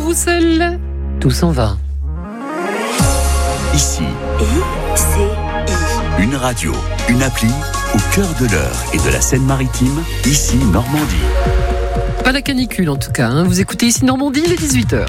vous seul, tout s'en va. Ici, ICI. une radio, une appli au cœur de l'Eure et de la Seine-Maritime, ici Normandie. Pas la canicule en tout cas, hein. Vous écoutez ici Normandie, il est 18h.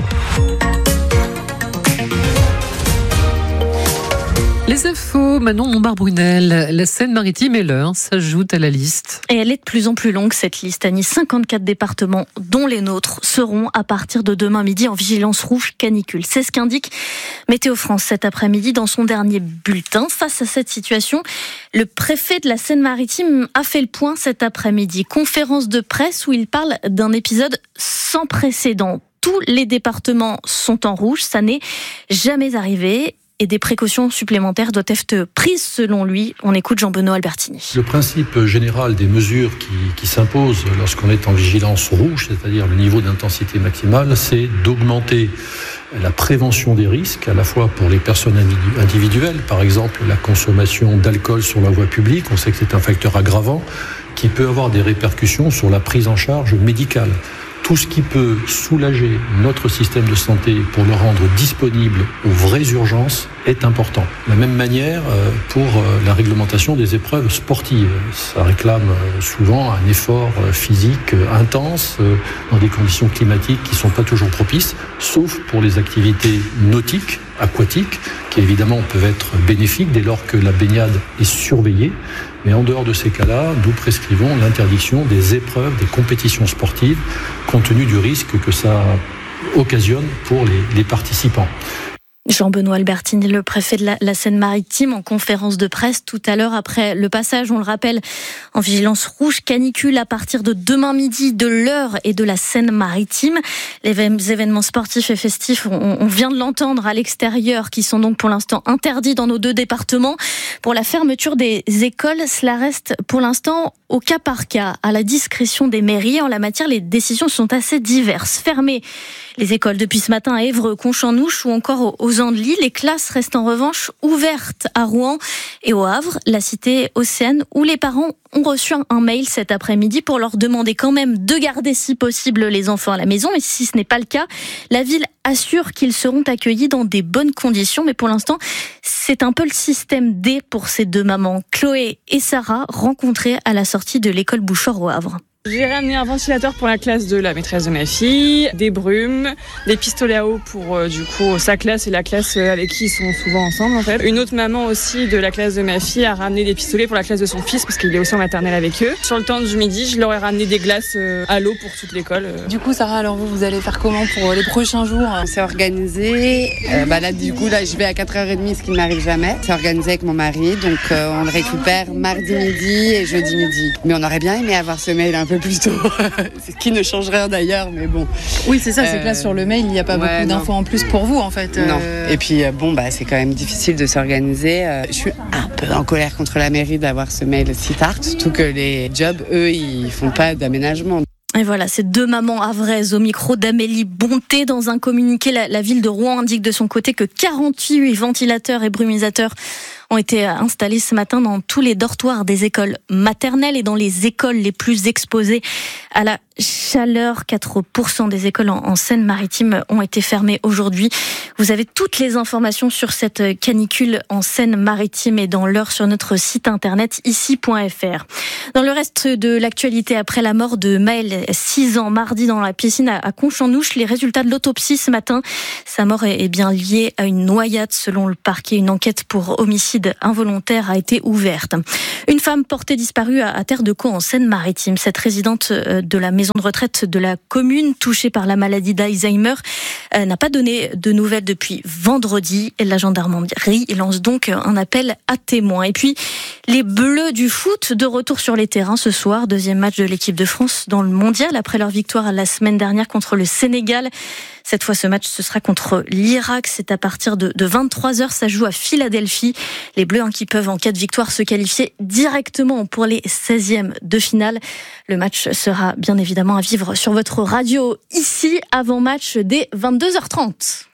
Les infos, Manon Lombard-Brunel, la Seine-Maritime et l'Eure s'ajoutent à la liste. Et elle est de plus en plus longue cette liste, Annie. 54 départements, dont les nôtres, seront à partir de demain midi en vigilance rouge canicule. C'est ce qu'indique Météo France cet après-midi dans son dernier bulletin. Face à cette situation, le préfet de la Seine-Maritime a fait le point cet après-midi. Conférence de presse où il parle d'un épisode sans précédent. Tous les départements sont en rouge, ça n'est jamais arrivé. Et des précautions supplémentaires doivent être prises selon lui. On écoute Jean-Benoît Albertini. Le principe général des mesures qui s'imposent lorsqu'on est en vigilance rouge, c'est-à-dire le niveau d'intensité maximale, c'est d'augmenter la prévention des risques, à la fois pour les personnes individuelles, par exemple la consommation d'alcool sur la voie publique, on sait que c'est un facteur aggravant, qui peut avoir des répercussions sur la prise en charge médicale. Tout ce qui peut soulager notre système de santé pour le rendre disponible aux vraies urgences est important. De la même manière pour la réglementation des épreuves sportives. Ça réclame souvent un effort physique intense dans des conditions climatiques qui ne sont pas toujours propices, sauf pour les activités nautiques, aquatiques, qui évidemment peuvent être bénéfiques dès lors que la baignade est surveillée. Mais en dehors de ces cas-là, nous prescrivons l'interdiction des épreuves, des compétitions sportives, compte tenu du risque que ça occasionne pour les participants. Jean-Benoît Albertini, le préfet de la Seine-Maritime, en conférence de presse tout à l'heure après le passage, on le rappelle, en vigilance rouge canicule à partir de demain midi de l'Eure et de la Seine-Maritime. Les événements sportifs et festifs, on vient de l'entendre à l'extérieur, qui sont donc pour l'instant interdits dans nos deux départements. Pour la fermeture des écoles, cela reste pour l'instant au cas par cas, à la discrétion des mairies. En la matière, les décisions sont assez diverses. Fermer les écoles depuis ce matin à Évreux, Conchamp-Nouche ou encore aux Andelys. Les classes restent en revanche ouvertes à Rouen et au Havre, la cité Océane, où les parents ont reçu un mail cet après-midi pour leur demander quand même de garder si possible les enfants à la maison. Et si ce n'est pas le cas, la ville assure qu'ils seront accueillis dans des bonnes conditions. Mais pour l'instant, c'est un peu le système D pour ces deux mamans, Chloé et Sarah, rencontrées à la sortie de l'école Bouchard au Havre. J'ai ramené un ventilateur pour la classe de la maîtresse de ma fille, des brumes, des pistolets à eau pour sa classe et la classe avec qui ils sont souvent ensemble en fait. Une autre maman aussi de la classe de ma fille a ramené des pistolets pour la classe de son fils parce qu'il est aussi en maternelle avec eux. Sur le temps du midi, je leur ai ramené des glaces à l'eau pour toute l'école. Du coup Sarah, alors vous allez faire comment pour les prochains jours ? On s'est organisé, là je vais à 4h30, ce qui ne m'arrive jamais. On s'est organisé avec mon mari, donc on le récupère mardi midi et jeudi midi. Mais on aurait bien aimé avoir ce mail un peu plus tôt, ce qui ne change rien d'ailleurs, mais bon. Oui, c'est ça, c'est que là sur le mail, il n'y a pas beaucoup d'infos en plus pour vous en fait. Non. Et puis c'est quand même difficile de s'organiser. Je suis un peu en colère contre la mairie d'avoir ce mail si tard, surtout que les jobs, eux, ils font pas d'aménagement. Et voilà, ces deux mamans havraises au micro d'Amélie Bonté. Dans un communiqué, la ville de Rouen indique de son côté que 48 ventilateurs et brumisateurs ont été installés ce matin dans tous les dortoirs des écoles maternelles et dans les écoles les plus exposées à la chaleur. 4% des écoles en Seine-Maritime ont été fermées aujourd'hui. Vous avez toutes les informations sur cette canicule en Seine-Maritime et dans l'Eure sur notre site internet ici.fr. Dans le reste de l'actualité, après la mort de Maël, 6 ans, mardi dans la piscine à Conchamp-Nouche, les résultats de l'autopsie ce matin, sa mort est bien liée à une noyade selon le parquet. Une enquête pour homicide involontaire a été ouverte. Une femme portée disparue à Terre-de-Caux en Seine-Maritime. Cette résidente de la maison de retraite de la commune, touchée par la maladie d'Alzheimer, n'a pas donné de nouvelles depuis vendredi. Et la gendarmerie lance donc un appel à témoins. Et puis, les Bleus du foot de retour sur les terrains ce soir. Deuxième match de l'équipe de France dans le mondial après leur victoire la semaine dernière contre le Sénégal. Cette fois, ce match, ce sera contre l'Irak. C'est à partir de 23h. Ça joue à Philadelphie. Les Bleus qui peuvent, en cas de victoire, se qualifier directement pour les 16e de finale. Le match sera bien évidemment à vivre sur votre radio ici, avant match dès 22h30.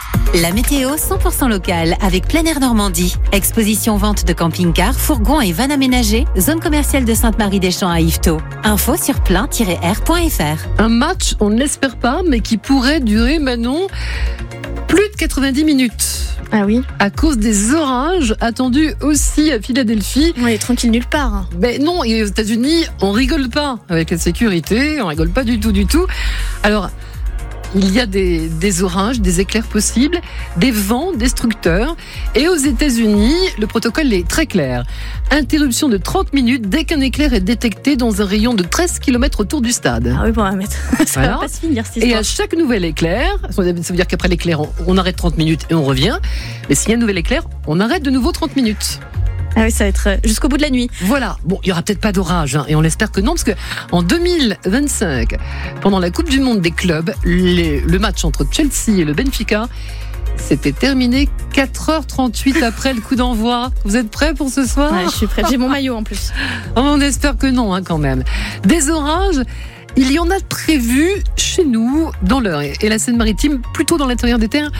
La météo 100% locale avec Plein Air Normandie. Exposition vente de camping-cars, fourgons et vannes aménagés. Zone commerciale de Sainte-Marie-des-Champs à Yvetot. Info sur plein-air.fr. Un match, on ne l'espère pas, mais qui pourrait durer, Manon, plus de 90 minutes. Ah oui. À cause des orages attendus aussi à Philadelphie. On est tranquille nulle part. Mais non, et aux États-Unis, on rigole pas avec la sécurité, on rigole pas du tout. Alors, il y a des orages, des éclairs possibles, des vents destructeurs. Et aux États-Unis, le protocole est très clair. Interruption de 30 minutes dès qu'un éclair est détecté dans un rayon de 13 km autour du stade. Ah oui, bon, ça va pas se finir cette histoire. Et à chaque nouvel éclair, ça veut dire qu'après l'éclair, on arrête 30 minutes et on revient. Mais s'il y a un nouvel éclair, on arrête de nouveau 30 minutes. Ah oui, ça va être jusqu'au bout de la nuit. Voilà. Bon, il y aura peut-être pas d'orage, et on l'espère que non, parce que en 2025, pendant la Coupe du Monde des clubs, le match entre Chelsea et le Benfica s'était terminé 4h38 après le coup d'envoi. Vous êtes prêts pour ce soir ? Ouais, je suis prête. J'ai mon maillot en plus. On espère que non, quand même. Des orages. Il y en a prévu chez nous, dans l'Eure et la Seine-Maritime, plutôt dans l'intérieur des terres,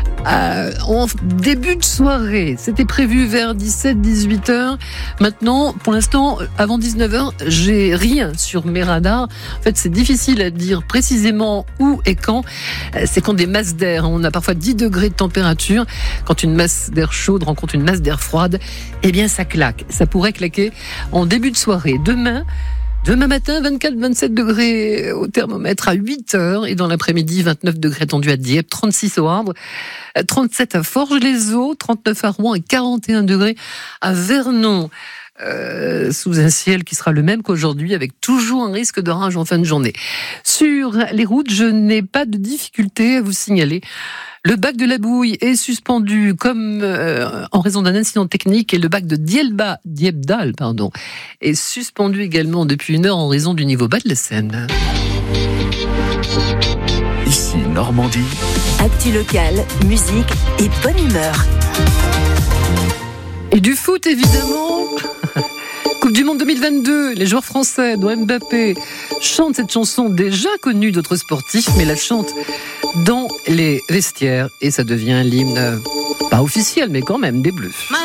en début de soirée. C'était prévu vers 17-18 heures. Maintenant, pour l'instant, avant 19 heures, j'ai rien sur mes radars. En fait, c'est difficile à dire précisément où et quand. C'est quand des masses d'air, on a parfois 10 degrés de température. Quand une masse d'air chaude rencontre une masse d'air froide, eh bien, ça claque. Ça pourrait claquer en début de soirée. Demain matin, 24-27 degrés au thermomètre à 8 heures et dans l'après-midi, 29 degrés attendus à Dieppe, 36 au Havre, 37 à Forges-les-Eaux, 39 à Rouen et 41 degrés à Vernon. Sous un ciel qui sera le même qu'aujourd'hui avec toujours un risque d'orage en fin de journée. Sur les routes, je n'ai pas de difficulté à vous signaler. Le bac de la Bouille est suspendu comme en raison d'un incident technique et le bac de Diepdal est suspendu également depuis 1 heure en raison du niveau bas de la Seine. Ici Normandie. Actu locale, musique et bonne humeur. Et du foot évidemment. Coupe du Monde 2022, les joueurs français, dont Mbappé, chantent cette chanson déjà connue d'autres sportifs, mais la chantent dans les vestiaires et ça devient l'hymne, pas officiel, mais quand même des Bleus.